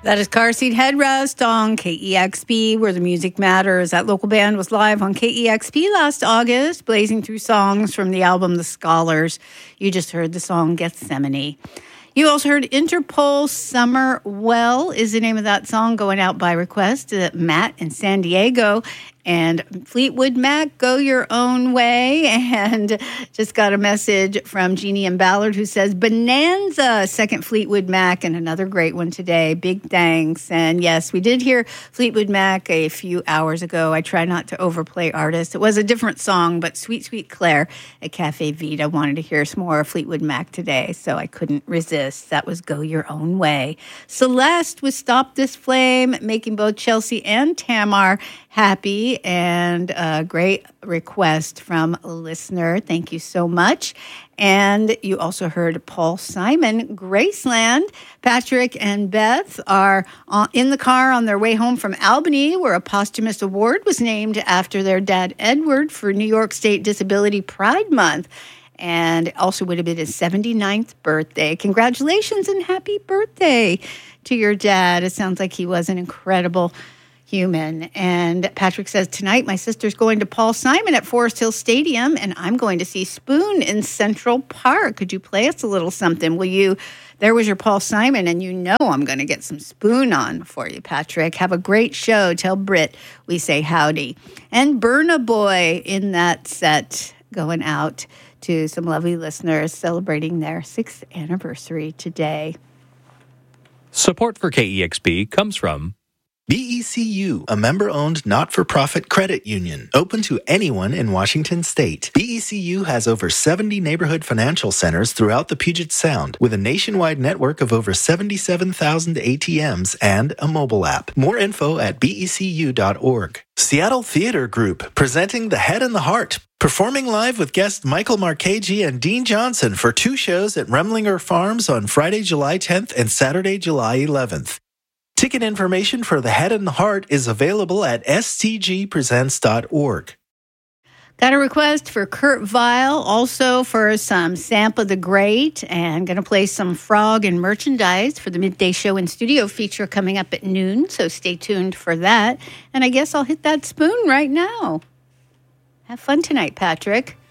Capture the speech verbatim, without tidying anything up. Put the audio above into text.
That is Car Seat Headrest on K E X P, where the music matters. That local band was live on K E X P last August, blazing through songs from the album The Scholars. You just heard the song Gethsemane. You also heard Interpol Summer Well is the name of that song, going out by request to Matt in San Diego. And Fleetwood Mac, Go Your Own Way. And just got a message from Jeannie and Ballard who says, Bonanza, second Fleetwood Mac, and another great one today. Big thanks. And yes, we did hear Fleetwood Mac a few hours ago. I try not to overplay artists. It was a different song, but Sweet Sweet Claire at Cafe Vita wanted to hear some more Fleetwood Mac today, so I couldn't resist. That was Go Your Own Way. Celeste with Stop This Flame, making both Chelsea and Tamar happy, and a great request from a listener. Thank you so much. And you also heard Paul Simon, Graceland. Patrick and Beth are in the car on their way home from Albany, where a posthumous award was named after their dad, Edward, for New York State Disability Pride Month. And it also would have been his seventy-ninth birthday. Congratulations and happy birthday to your dad. It sounds like he was an incredible human. And Patrick says, tonight my sister's going to Paul Simon at Forest Hill Stadium, and I'm going to see Spoon in Central Park. Could you play us a little something? Will you? There was your Paul Simon, and you know I'm going to get some Spoon on for you, Patrick. Have a great show. Tell Britt we say howdy. And Burna Boy in that set, going out to some lovely listeners celebrating their sixth anniversary today. Support for K E X P comes from B E C U, a member-owned not-for-profit credit union, open to anyone in Washington state. B E C U has over seventy neighborhood financial centers throughout the Puget Sound, with a nationwide network of over seventy-seven thousand A T Ms and a mobile app. More info at B E C U dot org. Seattle Theater Group, presenting The Head and the Heart, performing live with guests Michael Marchese and Dean Johnson for two shows at Remlinger Farms on Friday, July tenth and Saturday, July eleventh. Ticket information for The Head and the Heart is available at s t g presents dot org. Got a request for Kurt Vile, also for some Sampa the Great, and going to play some Frog and merchandise for the Midday Show and Studio feature coming up at noon, so stay tuned for that. And I guess I'll hit that spoon right now. Have fun tonight, Patrick.